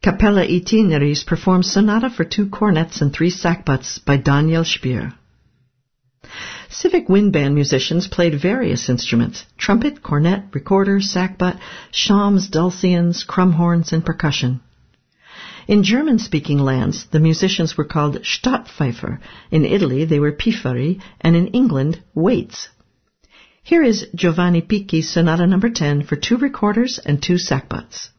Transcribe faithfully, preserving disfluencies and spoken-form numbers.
Capella Itineris performs Sonata for two cornets and three sackbuts by Daniel Spier. Civic Wind Band musicians played various instruments: trumpet, cornet, recorder, sackbut, shawms, dulcians, crumhorns, and percussion. In German-speaking lands, the musicians were called Stadtpfeifer. In Italy, they were Pifferi, and in England, waits. Here is Giovanni Picchi's Sonata number ten for two recorders and two sackbuts.